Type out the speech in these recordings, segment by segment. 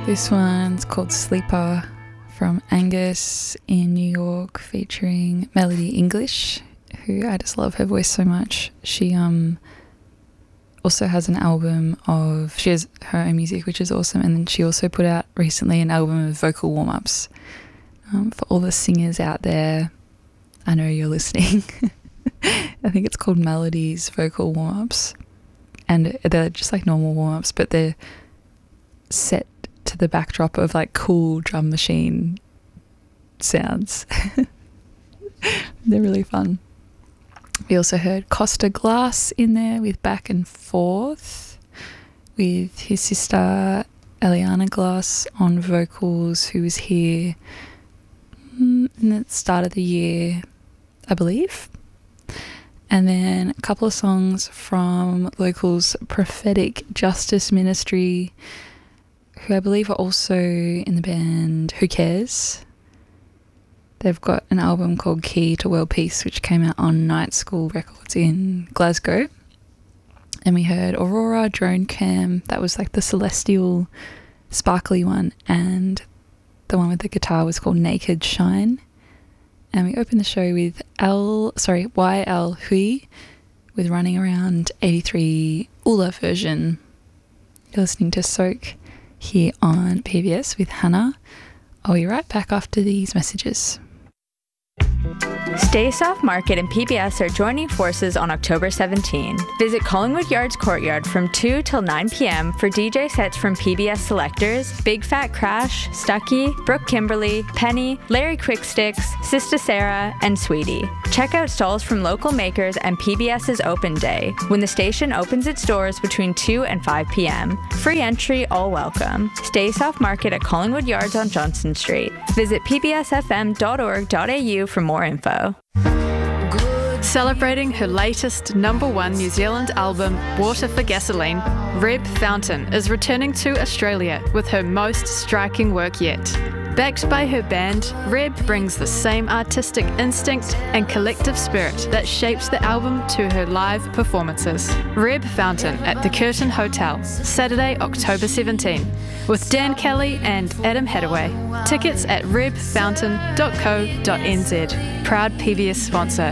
This one's called Sleeper from Angus in New York, featuring Melody English, who I just love her voice so much. She also has an album of, she has her own music, which is awesome, and then she also put out recently an album of vocal warm-ups. For all the singers out there, I know you're listening. I think it's called Melody's Vocal Warm-Ups, and they're just like normal warm-ups, but they're set to the backdrop of like cool drum machine sounds. They're really fun. We also heard Costa Glass in there with Back and Forth, with his sister Eliana Glass on vocals, who was here in the start of the year, I believe. And then a couple of songs from Local's Prophetic Justice Ministry, who I believe are also in the band Who Cares. They've got an album called Key to World Peace, which came out on Night School Records in Glasgow. And we heard Aurora Drone Cam, that was like the celestial sparkly one, and the one with the guitar was called Naked Shine. And we opened the show with YL Hui with Running Around 83 Ula version. You're listening to Soak here on PBS with Hannah. I'll be right back after these messages. Stay Soft Market and PBS are joining forces on October 17. Visit Collingwood Yard's courtyard from 2 till 9 p.m. for DJ sets from PBS selectors Big Fat Crash, Stucky, Brooke Kimberly, Penny, Larry Quicksticks, Sista Sarah, and Sweetie. Check out stalls from local makers and PBS's open day, when the station opens its doors between 2 and 5 p.m. Free entry, all welcome. Stay Soft Market at Collingwood Yards on Johnston Street. Visit pbsfm.org.au for more info. Celebrating her latest #1 New Zealand album, Water for Gasoline, Reb Fountain is returning to Australia with her most striking work yet. Backed by her band, Reb brings the same artistic instinct and collective spirit that shapes the album to her live performances. Reb Fountain at the Curtin Hotel, Saturday, October 17, with Dan Kelly and Adam Hadaway. Tickets at rebfountain.co.nz. Proud PBS sponsor.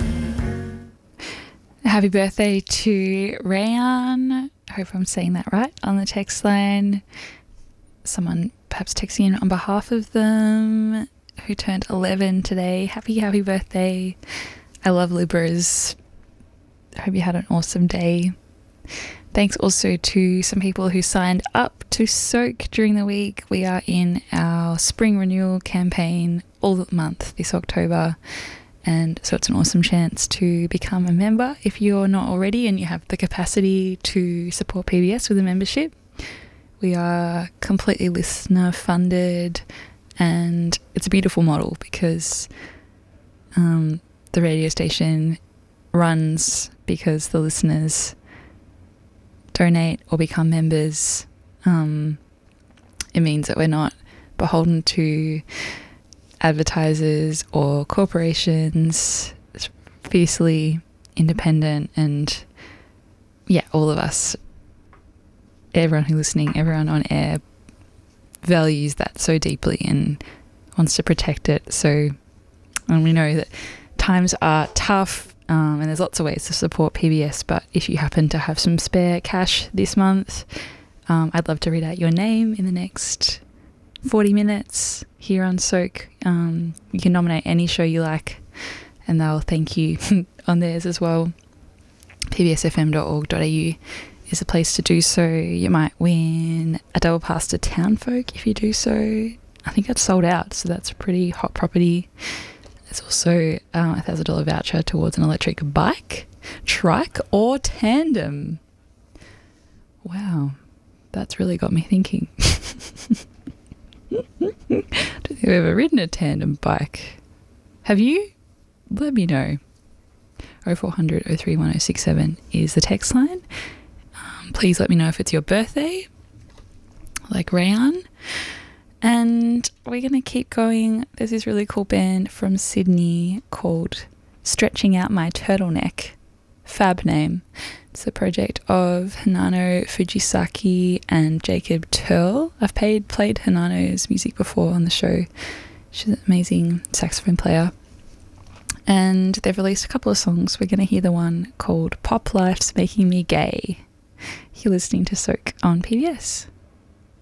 Happy birthday to Rayan. I hope I'm saying that right on the text line. Someone perhaps texting in on behalf of them who turned 11 today. Happy birthday. I love Libras. I hope you had an awesome day. Thanks also to some people who signed up to Soak during the week. We are in our spring renewal campaign all month this October, and so it's an awesome chance to become a member if you're not already and you have the capacity to support PBS with a membership. We are completely listener funded, and it's a beautiful model because the radio station runs because the listeners donate or become members. It means that we're not beholden to advertisers or corporations. It's fiercely independent, and yeah, all of us, everyone who's listening, everyone on air values that so deeply and wants to protect it. So, and we know that times are tough, and there's lots of ways to support PBS, but if you happen to have some spare cash this month, I'd love to read out your name in the next 40 minutes here on Soak. You can nominate any show you like and they'll thank you on theirs as well. pbsfm.org.au is a place to do so. You might win a double pass to Townfolk if you do so. I think that's sold out, so that's a pretty hot property. There's also a $1,000 voucher towards an electric bike, trike or tandem. Wow, that's really got me thinking. I don't think I've ever ridden a tandem bike. Have you? Let me know. 0400 031067 is the text line. Please let me know if it's your birthday, like Rayan. And we're going to keep going. There's this really cool band from Sydney called Stretching Out My Turtleneck. fab name. It's the project of Hinano Fujisaki and Jacob Turl. I've played Hinano's music before on the show. She's an amazing saxophone player. And they've released a couple of songs. We're going to hear the one called Pop Life's Making Me Gay. You're listening to Soak on PBS.